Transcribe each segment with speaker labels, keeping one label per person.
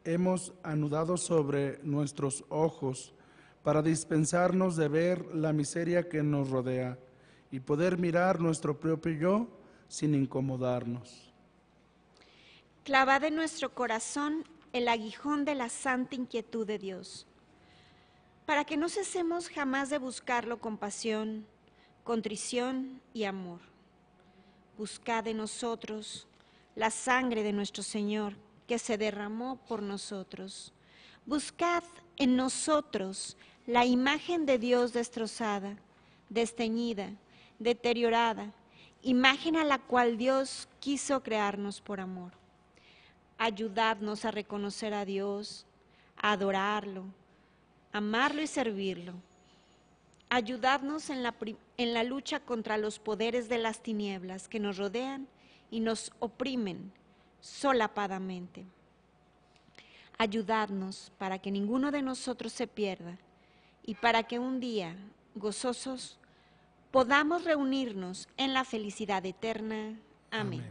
Speaker 1: hemos anudado sobre nuestros ojos para dispensarnos de ver la miseria que nos rodea y poder mirar nuestro propio yo sin incomodarnos.
Speaker 2: Clavad en nuestro corazón el aguijón de la santa inquietud de Dios, para que no cesemos jamás de buscarlo con pasión, contrición y amor. Buscad en nosotros la sangre de nuestro Señor, que se derramó por nosotros. Buscad en nosotros la imagen de Dios destrozada, desteñida, deteriorada, imagen a la cual Dios quiso crearnos por amor. Ayudadnos a reconocer a Dios, a adorarlo, amarlo y servirlo. Ayudadnos en la lucha contra los poderes de las tinieblas que nos rodean y nos oprimen solapadamente. Ayudadnos para que ninguno de nosotros se pierda y para que un día, gozosos, podamos reunirnos en la felicidad eterna. Amén.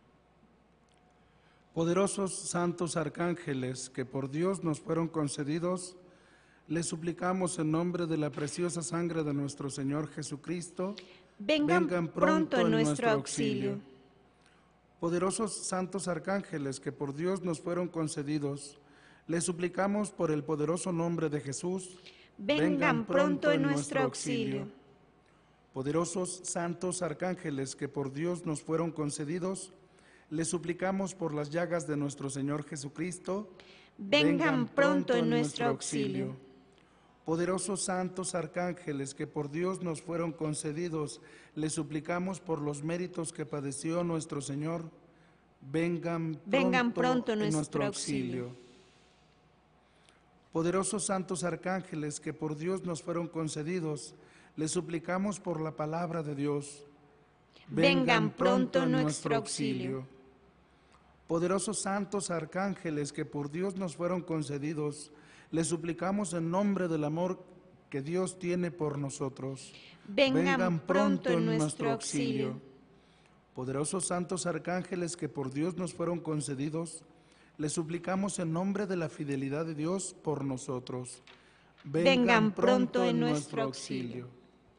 Speaker 1: Poderosos santos arcángeles que por Dios nos fueron concedidos, les suplicamos en nombre de la preciosa sangre de nuestro Señor Jesucristo,
Speaker 2: vengan pronto en nuestro auxilio.
Speaker 1: Poderosos santos arcángeles que por Dios nos fueron concedidos, les suplicamos por el poderoso nombre de Jesús,
Speaker 2: vengan pronto en nuestro auxilio.
Speaker 1: Poderosos santos arcángeles que por Dios nos fueron concedidos, les suplicamos por las llagas de nuestro Señor Jesucristo,
Speaker 2: vengan pronto en nuestro auxilio.
Speaker 1: Poderosos santos arcángeles que por Dios nos fueron concedidos, les suplicamos por los méritos que padeció nuestro Señor, vengan pronto en nuestro auxilio. Poderosos santos arcángeles que por Dios nos fueron concedidos, les suplicamos por la palabra de Dios,
Speaker 2: vengan pronto en nuestro auxilio.
Speaker 1: Poderosos santos arcángeles que por Dios nos fueron concedidos, les suplicamos en nombre del amor que Dios tiene por nosotros,
Speaker 2: vengan pronto en nuestro auxilio.
Speaker 1: Poderosos santos arcángeles que por Dios nos fueron concedidos, les suplicamos en nombre de la fidelidad de Dios por nosotros,
Speaker 2: vengan pronto en nuestro auxilio.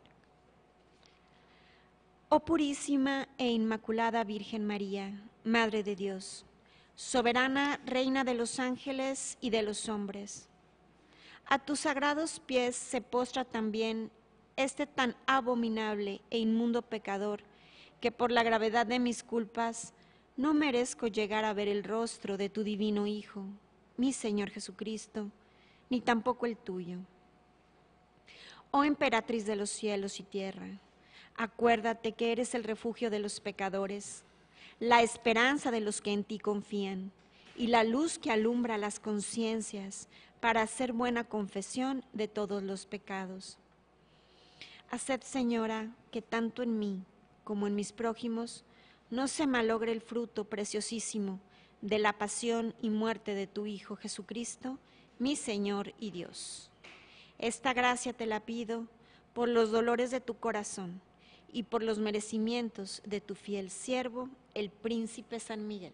Speaker 2: Oh purísima e inmaculada Virgen María, Madre de Dios, soberana Reina de los ángeles y de los hombres, a tus sagrados pies se postra también este tan abominable e inmundo pecador, que por la gravedad de mis culpas no merezco llegar a ver el rostro de tu divino Hijo, mi Señor Jesucristo, ni tampoco el tuyo. Oh emperatriz de los cielos y tierra, acuérdate que eres el refugio de los pecadores, la esperanza de los que en ti confían y la luz que alumbra las conciencias para hacer buena confesión de todos los pecados. Haced, Señora, que tanto en mí como en mis prójimos no se malogre el fruto preciosísimo de la pasión y muerte de tu Hijo Jesucristo, mi Señor y Dios. Esta gracia te la pido por los dolores de tu corazón y por los merecimientos de tu fiel siervo, el príncipe San Miguel.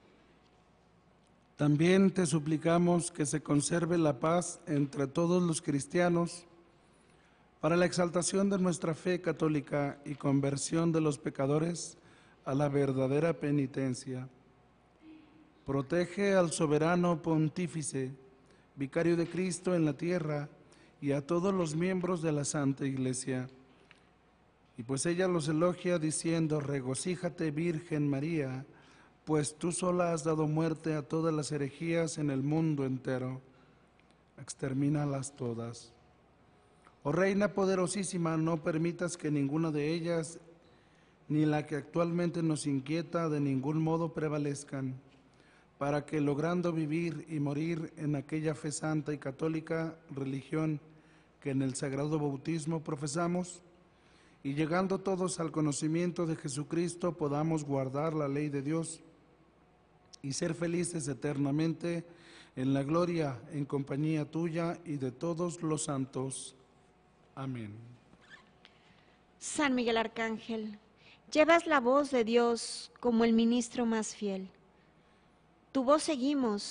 Speaker 1: También te suplicamos que se conserve la paz entre todos los cristianos para la exaltación de nuestra fe católica y conversión de los pecadores a la verdadera penitencia. Protege al soberano pontífice, vicario de Cristo en la tierra, y a todos los miembros de la Santa Iglesia. Y pues ella los elogia diciendo: regocíjate, Virgen María, pues tú sola has dado muerte a todas las herejías en el mundo entero. Extermínalas todas. Oh Reina poderosísima, no permitas que ninguna de ellas, ni la que actualmente nos inquieta, de ningún modo prevalezcan, para que, logrando vivir y morir en aquella fe santa y católica religión que en el sagrado bautismo profesamos, y llegando todos al conocimiento de Jesucristo, podamos guardar la ley de Dios y ser felices eternamente en la gloria, en compañía tuya y de todos los santos. Amén.
Speaker 2: San Miguel Arcángel, llevas la voz de Dios como el ministro más fiel. Tu voz seguimos,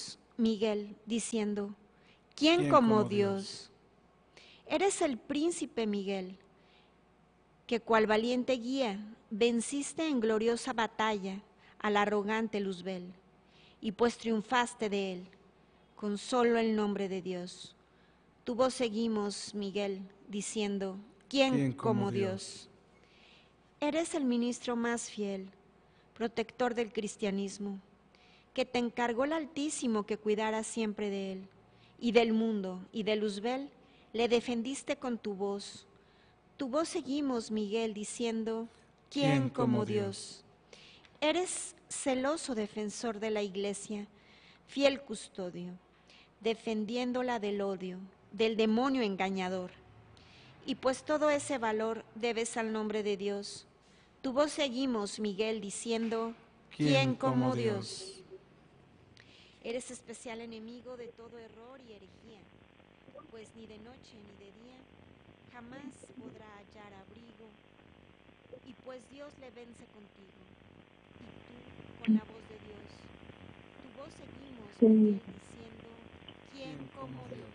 Speaker 2: Miguel, diciendo, ¿quién como Dios? Eres el príncipe Miguel, que cual valiente guía venciste en gloriosa batalla al arrogante Luzbel, y pues triunfaste de él, con solo el nombre de Dios. Tu voz seguimos, Miguel, diciendo, ¿quién como Dios? Eres el ministro más fiel, protector del cristianismo, que te encargó el Altísimo que cuidara siempre de él, y del mundo, y de Luzbel, le defendiste con tu voz. Tu voz seguimos, Miguel, diciendo, ¿quién como Dios? Eres celoso defensor de la Iglesia, fiel custodio, defendiéndola del odio, del demonio engañador. Y pues todo ese valor debes al nombre de Dios. Tu voz seguimos, Miguel, diciendo, ¿quién como Dios? Eres especial enemigo de todo error y herejía, pues ni de noche ni de día jamás podrá hallar abrigo, y pues Dios le vence contigo, y tú con la voz de Dios. Tu voz seguimos, Miguel, diciendo, ¿quién como Dios?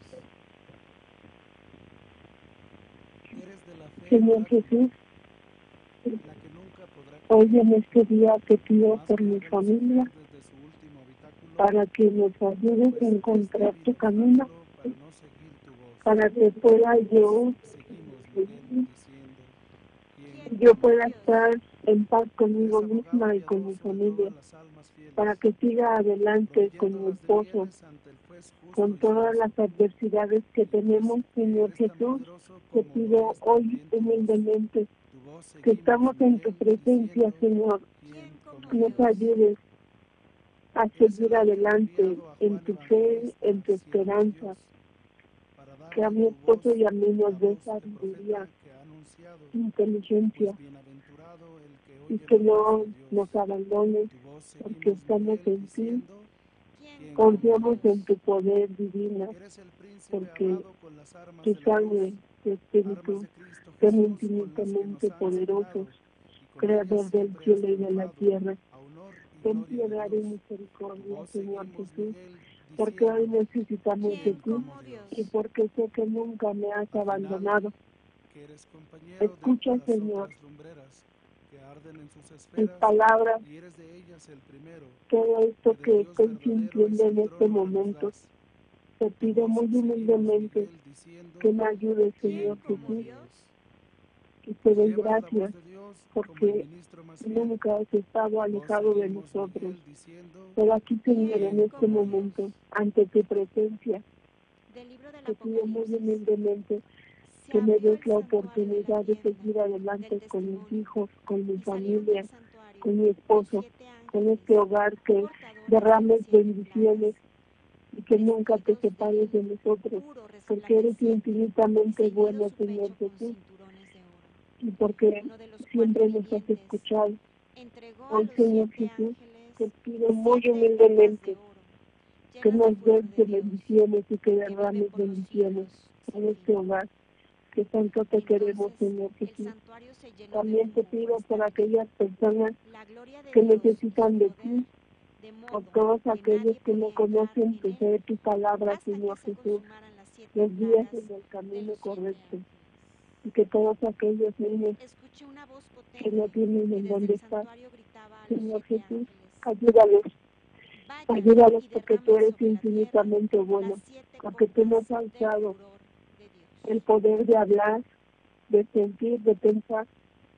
Speaker 1: Eres de la fe,
Speaker 3: Señor Jesús,
Speaker 1: la que nunca podrá
Speaker 3: hoy en este día te pido por mi familia
Speaker 1: desde su último habitáculo,
Speaker 3: para que nos ayudes a encontrar tu camino,
Speaker 1: para no seguir tu voz.
Speaker 3: para que pueda yo,
Speaker 1: Seguimos, Miguel, diciendo,
Speaker 3: yo pueda estar en paz conmigo misma y con mi familia, para que siga adelante con mi esposo, con todas las adversidades que tenemos, Señor Jesús. Te pido hoy humildemente que estamos en tu presencia, Señor, nos ayudes a seguir adelante en tu fe, en tu esperanza, que a mi esposo y a mí nos dé sabiduría, inteligencia, y que no nos abandones, porque estamos en ti, confiamos en tu poder divino, porque tu sangre, tu espíritu, son infinitamente poderosos, creador del cielo y de la tierra. Ten piedad y misericordia, Señor Jesús, porque hoy necesitamos de ti y porque sé que nunca me has abandonado. Escucha, Señor, mis palabras, todo esto que estoy sintiendo en este momento. Te pido muy humildemente que me ayudes, Señor Jesús, y te doy gracias porque nunca has estado alejado de nosotros. Pero aquí, Señor, en este momento, ante tu presencia, te pido muy humildemente que me des la oportunidad de seguir adelante con mis hijos, con mi familia, con mi esposo, con este hogar, que derrames bendiciones y que nunca te separes de nosotros, porque eres infinitamente bueno, Señor Jesús, y porque siempre nos has escuchado. Hoy, Señor Jesús, te pido muy humildemente que nos des bendiciones y que derrames bendiciones en este hogar, que tanto te queremos, Señor Jesús. También te pido por aquellas personas que necesitan de ti, por todos aquellos que no conocen tu fe, tu palabra, Señor Jesús, los guías en el camino correcto, y que todos aquellos niños que no tienen en dónde estar, Señor Jesús, ayúdalos porque tú eres infinitamente bueno, porque tú nos has dado el poder de hablar, de sentir, de pensar,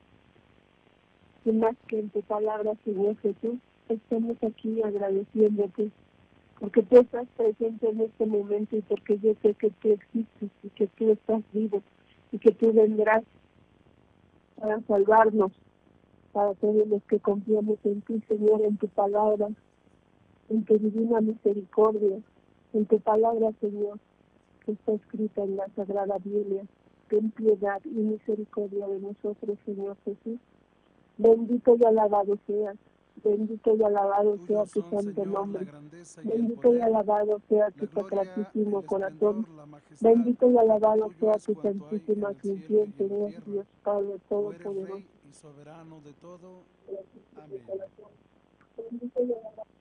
Speaker 3: y más que en tu palabra, Señor Jesús, estamos aquí agradeciéndote, porque tú estás presente en este momento y porque yo sé que tú existes y que tú estás vivo y que tú vendrás para salvarnos, para todos los que confiamos en ti, Señor, en tu palabra, en tu divina misericordia, en tu palabra, Señor, que está escrita en la Sagrada Biblia. Ten piedad y misericordia de nosotros, Señor Jesús. Bendito y alabado seas. Bendito y alabado sea tu santo nombre. Bendito y alabado sea tu sacratísimo corazón. Bendito y alabado sea tu santísima asunción, Señor Dios Padre Todopoderoso.
Speaker 1: Y soberano de todo. Amén.
Speaker 3: Bendito y alabado